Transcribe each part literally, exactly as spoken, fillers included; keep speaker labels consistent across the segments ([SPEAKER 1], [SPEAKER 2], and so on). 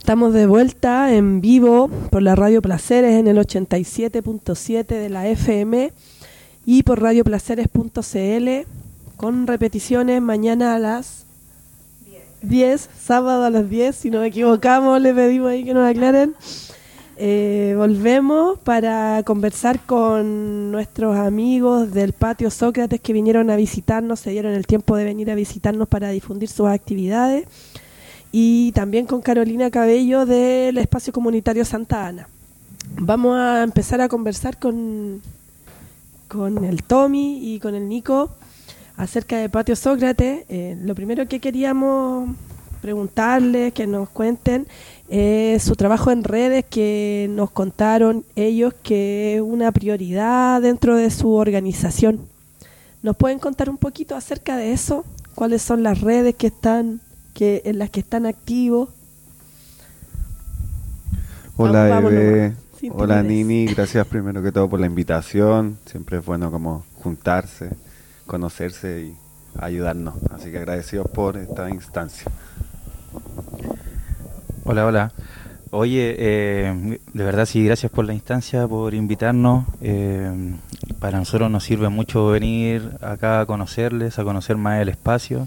[SPEAKER 1] estamos de vuelta en vivo por la Radio Placeres en el ochenta y siete punto siete de la F M y por radio placeres punto c l con repeticiones mañana a las diez, sábado a las diez, si nos equivocamos le pedimos ahí que nos aclaren. Eh, volvemos para conversar con nuestros amigos del Patio Sócrates que vinieron a visitarnos, se dieron el tiempo de venir a visitarnos para difundir sus actividades, y también con Carolina Cabello del Espacio Comunitario Santa Ana. Vamos a empezar a conversar con, con el Tommy y con el Nico acerca de Patio Sócrates. Eh, lo primero que queríamos preguntarles, que nos cuenten, es su trabajo en redes, que nos contaron ellos que es una prioridad dentro de su organización. ¿Nos pueden contar un poquito acerca de eso? ¿Cuáles son las redes que están que en las que están activos?
[SPEAKER 2] Hola,
[SPEAKER 1] Vamos,
[SPEAKER 2] Eve. Hola,
[SPEAKER 1] timidez.
[SPEAKER 2] Nini. Gracias primero que todo por la invitación. Siempre es bueno como juntarse, conocerse y ayudarnos. Así que agradecidos por esta instancia.
[SPEAKER 3] Hola, hola. Oye, eh, de verdad sí, gracias por la instancia, por invitarnos. Eh, para nosotros nos sirve mucho venir acá a conocerles, a conocer más el espacio.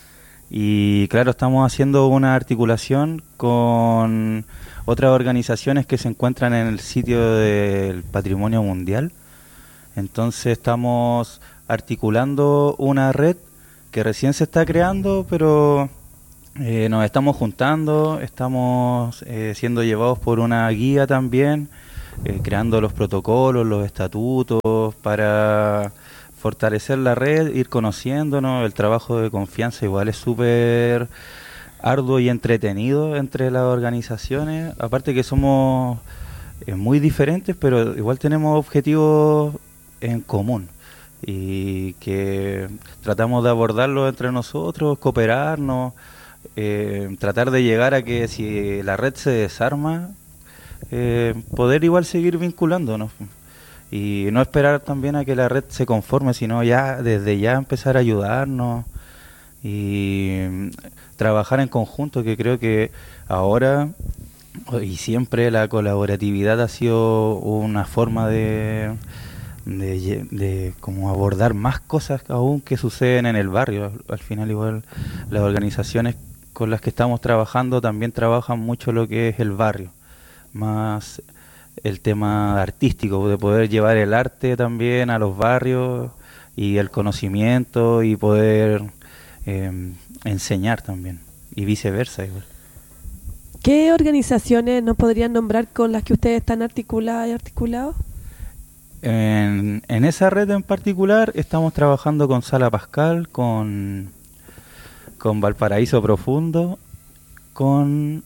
[SPEAKER 3] Y claro, estamos haciendo una articulación con otras organizaciones que se encuentran en el sitio del Patrimonio Mundial. Entonces estamos articulando una red que recién se está creando, pero eh, nos estamos juntando, estamos eh, siendo llevados por una guía también, eh, creando los protocolos, los estatutos para fortalecer la red, ir conociéndonos. El trabajo de confianza igual es súper arduo y entretenido entre las organizaciones, aparte que somos eh, muy diferentes, pero igual tenemos objetivos en común y que tratamos de abordarlo entre nosotros, cooperarnos, eh, tratar de llegar a que si la red se desarma, eh, poder igual seguir vinculándonos. Y no esperar también a que la red se conforme, sino ya desde ya empezar a ayudarnos y trabajar en conjunto, que creo que ahora y siempre la colaboratividad ha sido una forma de, de, de como abordar más cosas aún que suceden en el barrio. Al final igual las organizaciones con las que estamos trabajando también trabajan mucho lo que es el barrio, más el tema artístico, de poder llevar el arte también a los barrios y el conocimiento y poder eh, enseñar también y viceversa igual.
[SPEAKER 1] ¿Qué organizaciones nos podrían nombrar con las que ustedes están articuladas y articulados?
[SPEAKER 3] En, en esa red en particular estamos trabajando con Sala Pascal, con, con Valparaíso Profundo, con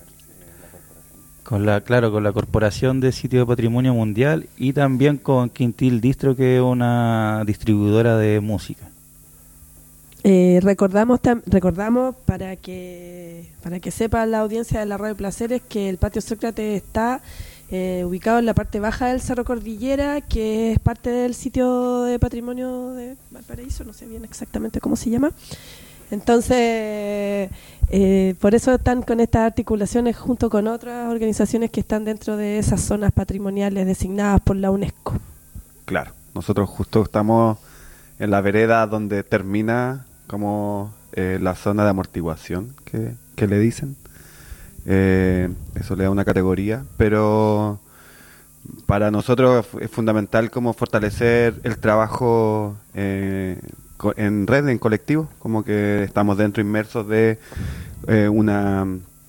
[SPEAKER 3] Con la, claro, con la Corporación de Sitio de Patrimonio Mundial y también con Quintil Distro, que es una distribuidora de música.
[SPEAKER 1] Eh, recordamos tam, recordamos para que para que sepa la audiencia de la Radio Placeres que el Patio Sócrates está eh, ubicado en la parte baja del Cerro Cordillera, que es parte del Sitio de Patrimonio de Valparaíso, no sé bien exactamente cómo se llama. Entonces, eh, por eso están con estas articulaciones junto con otras organizaciones que están dentro de esas zonas patrimoniales designadas por la UNESCO.
[SPEAKER 2] Claro, nosotros justo estamos en la vereda donde termina como eh, la zona de amortiguación que, que le dicen. Eh, eso le da una categoría, pero para nosotros es fundamental como fortalecer el trabajo eh, en red, en colectivo, como que estamos dentro inmersos de eh, una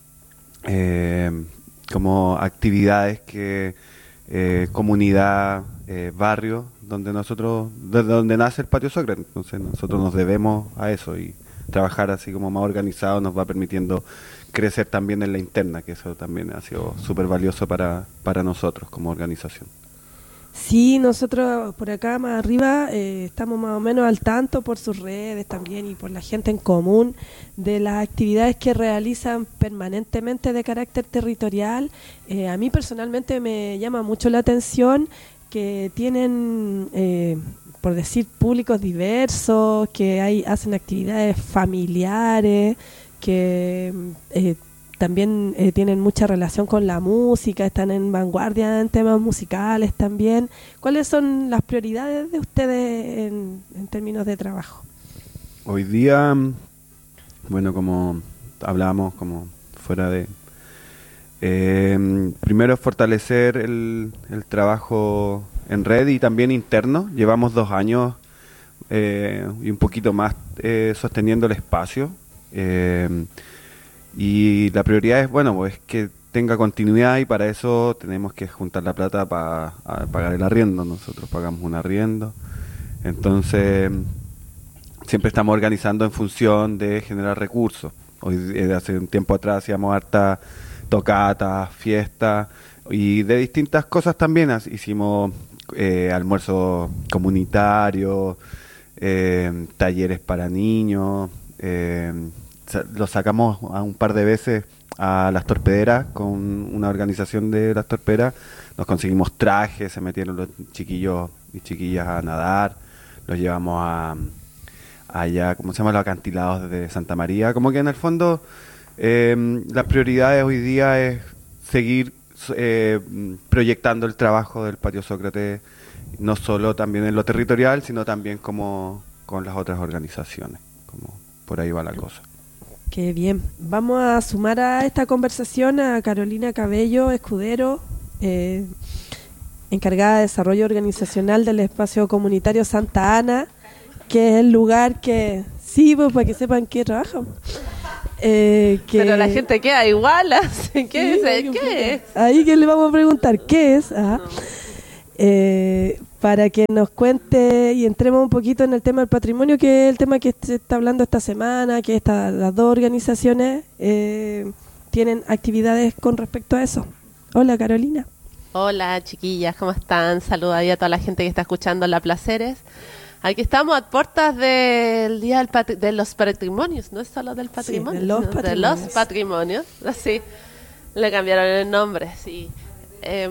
[SPEAKER 2] eh, como actividades que eh, comunidad, eh, barrio, donde nosotros, desde donde nace el Patio Sócrates. Entonces nosotros nos debemos a eso, y trabajar así como más organizado nos va permitiendo crecer también en la interna, que eso también ha sido súper valioso para, para nosotros como organización.
[SPEAKER 1] Sí, nosotros por acá más arriba eh, estamos más o menos al tanto por sus redes también y por la gente en común de las actividades que realizan permanentemente de carácter territorial. Eh, a mí personalmente me llama mucho la atención que tienen, eh, por decir, públicos diversos, que hay hacen actividades familiares, que eh, también eh, tienen mucha relación con la música, están en vanguardia en temas musicales también. ¿Cuáles son las prioridades de ustedes en, en términos de trabajo?
[SPEAKER 2] Hoy día, bueno, como hablábamos, como fuera de... Eh, primero es fortalecer el, el trabajo en red y también interno. Llevamos dos años eh, y un poquito más eh, sosteniendo el espacio. Eh, y la prioridad es, bueno, pues que tenga continuidad, y para eso tenemos que juntar la plata para pagar el arriendo. Nosotros pagamos un arriendo. Entonces, siempre estamos organizando en función de generar recursos. Hoy, eh, hace un tiempo atrás hacíamos harta tocatas, fiestas y de distintas cosas también. Hicimos eh, almuerzos comunitarios, eh, talleres para niños, eh, lo sacamos a un par de veces a Las Torpederas con una organización de Las Torpederas. Nos conseguimos trajes, se metieron los chiquillos y chiquillas a nadar, los llevamos a allá, ¿cómo se llama?, los acantilados de Santa María. Como que en el fondo eh, las prioridades hoy día es seguir eh, proyectando el trabajo del Patio Sócrates, no solo también en lo territorial, sino también como con las otras organizaciones. Como por ahí va la cosa.
[SPEAKER 1] Qué bien. Vamos a sumar a esta conversación a Carolina Cabello Escudero, eh, encargada de desarrollo organizacional del espacio comunitario Santa Ana, que es el lugar que, sí, pues para que sepan qué trabajan. Eh, que,
[SPEAKER 4] pero la gente queda igual, ¿qué,
[SPEAKER 1] sí,
[SPEAKER 4] es, ¿qué es?
[SPEAKER 1] Ahí que le vamos a preguntar, ¿qué es? Ajá. Eh, para que nos cuente y entremos un poquito en el tema del patrimonio, que es el tema que se está hablando esta semana, que esta, las dos organizaciones eh, tienen actividades con respecto a eso. Hola, Carolina.
[SPEAKER 4] Hola, chiquillas, ¿cómo están? Saludos ahí a toda la gente que está escuchando La Placeres. Aquí estamos a puertas del Día del patri- de los Patrimonios, no es solo del patrimonio,
[SPEAKER 1] sí, de, los
[SPEAKER 4] sino
[SPEAKER 1] patrimonios.
[SPEAKER 4] de los patrimonios. Así, le cambiaron el nombre, sí. Eh,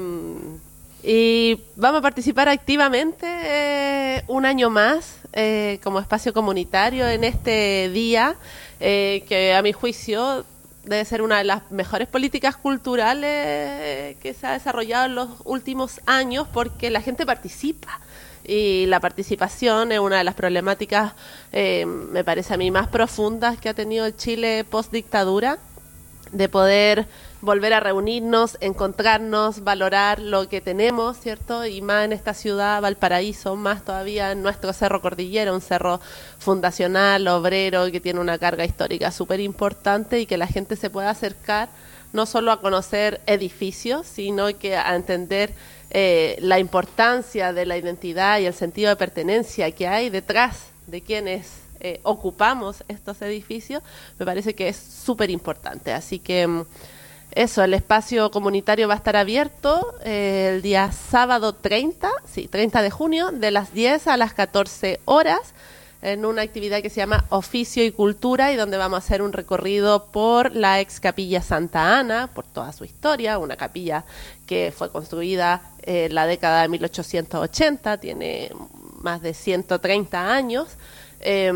[SPEAKER 4] y vamos a participar activamente eh, un año más eh, como espacio comunitario en este día, eh, que a mi juicio debe ser una de las mejores políticas culturales eh, que se ha desarrollado en los últimos años, porque la gente participa. Y la participación es una de las problemáticas, eh, me parece a mí, más profundas que ha tenido el Chile post-dictadura, de poder volver a reunirnos, encontrarnos, valorar lo que tenemos, ¿cierto? Y más en esta ciudad, Valparaíso, más todavía en nuestro Cerro Cordillera, un cerro fundacional, obrero, que tiene una carga histórica súper importante, y que la gente se pueda acercar no solo a conocer edificios, sino que a entender Eh, la importancia de la identidad y el sentido de pertenencia que hay detrás de quienes eh, ocupamos estos edificios. Me parece que es súper importante. Así que eso, el espacio comunitario va a estar abierto eh, el día sábado treinta, sí, treinta de junio, de las diez a las catorce horas, en una actividad que se llama Oficio y Cultura, y donde vamos a hacer un recorrido por la ex capilla Santa Ana, por toda su historia, una capilla que fue construida en la década de mil ochocientos ochenta, tiene más de ciento treinta años, eh,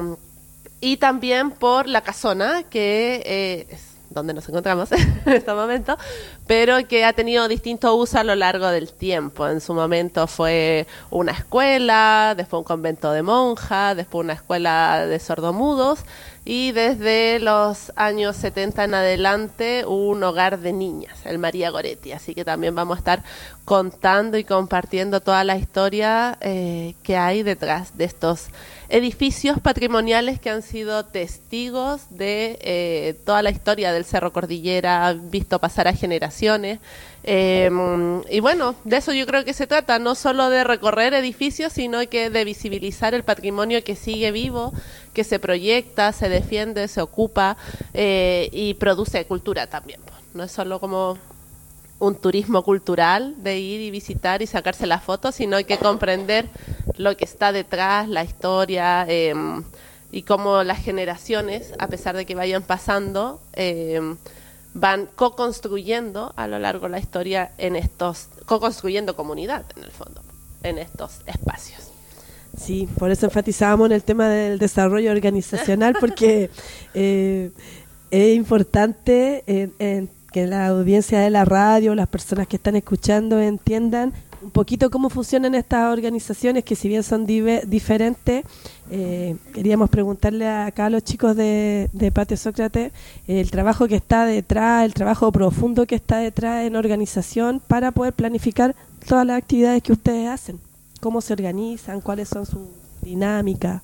[SPEAKER 4] y también por la Casona, que eh, es donde nos encontramos en este momento, pero que ha tenido distintos usos a lo largo del tiempo. En su momento fue una escuela, después un convento de monjas, después una escuela de sordomudos, y desde los años setenta en adelante un hogar de niñas, el María Goretti. Así que también vamos a estar contando y compartiendo toda la historia eh, que hay detrás de estos edificios patrimoniales que han sido testigos de eh, toda la historia del Cerro Cordillera, visto pasar a generaciones. Eh, y bueno, de eso yo creo que se trata, no solo de recorrer edificios, sino que de visibilizar el patrimonio que sigue vivo, que se proyecta, se defiende, se ocupa eh, y produce cultura también. No es solo como un turismo cultural de ir y visitar y sacarse la foto, sino hay que comprender lo que está detrás, la historia, eh, y cómo las generaciones, a pesar de que vayan pasando, eh, van co-construyendo a lo largo de la historia en estos, co-construyendo comunidad en el fondo, en estos espacios.
[SPEAKER 1] Sí, por eso enfatizábamos en el tema del desarrollo organizacional, porque eh, es importante en, en que la audiencia de la radio, las personas que están escuchando entiendan un poquito cómo funcionan estas organizaciones, que si bien son dive, diferentes, eh, queríamos preguntarle acá a los chicos de, de Patio Sócrates eh, el trabajo que está detrás, el trabajo profundo que está detrás en organización para poder planificar todas las actividades que ustedes hacen, cómo se organizan, cuáles son sus dinámicas.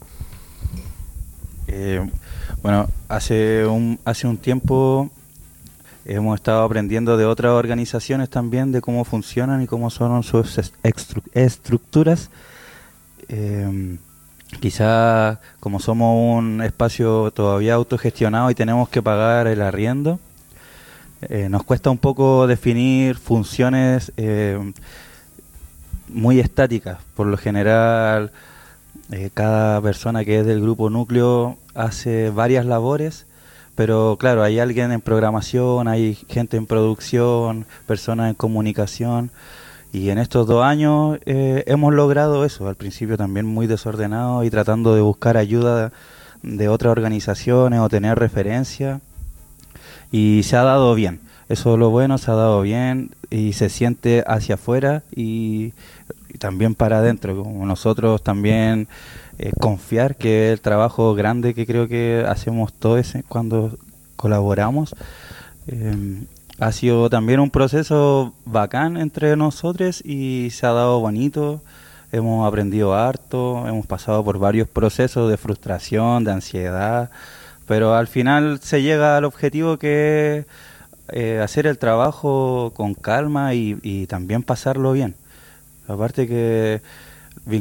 [SPEAKER 3] Eh, bueno, hace un, hace un tiempo hemos estado aprendiendo de otras organizaciones también de cómo funcionan y cómo son sus estru- estructuras. Eh, quizá como somos un espacio todavía autogestionado y tenemos que pagar el arriendo, eh, nos cuesta un poco definir funciones eh, muy estáticas. Por lo general, eh, cada persona que es del grupo núcleo hace varias labores. Pero claro, hay alguien en programación, hay gente en producción, personas en comunicación, y en estos dos años eh, hemos logrado eso. Al principio también muy desordenado y tratando de buscar ayuda de otras organizaciones o tener referencia, y se ha dado bien. Eso es lo bueno, se ha dado bien y se siente hacia afuera y, y también para adentro, como nosotros también. Eh, confiar que el trabajo grande que creo que hacemos todos cuando colaboramos eh, ha sido también un proceso bacán entre nosotros y se ha dado bonito. Hemos aprendido harto, hemos pasado por varios procesos de frustración, de ansiedad, pero al final se llega al objetivo que es eh, hacer el trabajo con calma y, y también pasarlo bien. Aparte que